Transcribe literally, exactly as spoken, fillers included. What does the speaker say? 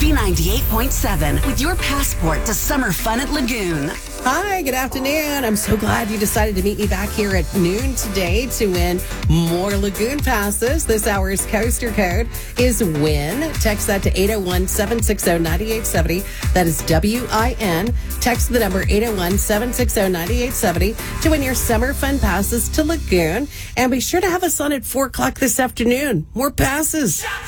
B ninety-eight point seven with your passport to summer fun at Lagoon. Hi, good afternoon. I'm so glad you decided to meet me back here at noon today to win more Lagoon passes. This hour's coaster code is WIN. Text that to eight oh one, seven six oh, nine eight seven oh. That is W I N. Text the number eight oh one, seven six oh, nine eight seven oh to win your summer fun passes to Lagoon. And be sure to have us on at four o'clock this afternoon. More passes.